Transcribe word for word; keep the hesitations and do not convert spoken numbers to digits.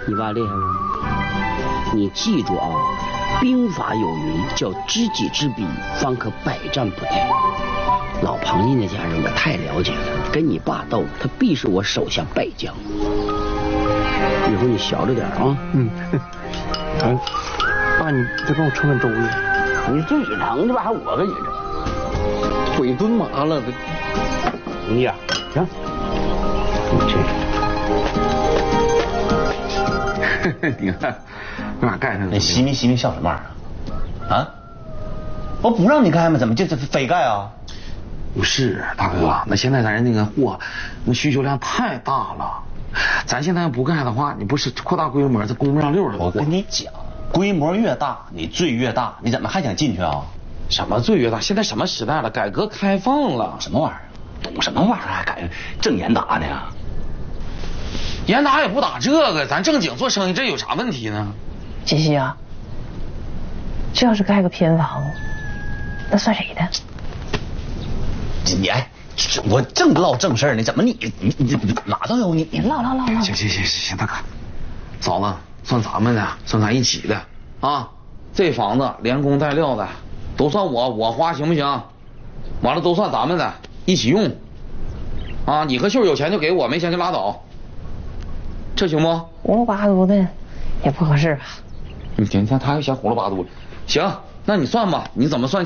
你爸厉害吗？你记住啊，兵法有云，叫知己知彼，方可百战不殆。老庞家那家人我太了解了，跟你爸斗，他必是我手下败将。以后你小着点啊。 嗯。哎，爸，你再帮我盛碗粥去。 你自己盛去吧，还我给你盛？ 腿蹲麻了， 这。呀，行。你这。你看，哪盖上？ 你洗没洗没笑什么玩意儿啊？啊？我不让你盖吗？怎么就这非盖啊？ 不是，大哥，那现在咱人那个货，那需求量太大了。咱现在不盖的话，你不是扩大规模，这供不上溜了。 我跟你讲，规模越大，你罪越大。你怎么还想进去啊？ 什么罪越大？现在什么时代了？改革开放了。 什么玩意儿？懂什么玩意儿？还改正严打呢？ 严打也不打这个，咱正经做生意，这有啥问题呢？ 吉西啊，这要是盖个偏房，那算谁的？ 你哎，我正唠正事儿呢，怎么你你你哪都有你？ 你唠唠唠唠。 行行行行，大哥，嫂子算咱们的，算咱一起的啊。这房子连工带料的，都算我我花行不行？完了都算咱们的，一起用。啊，你和秀有钱就给我，没钱就拉倒。这行不？ 胡说八道的也不合适吧？ 你听，他他还嫌胡说八道。行，那你算吧，你怎么算？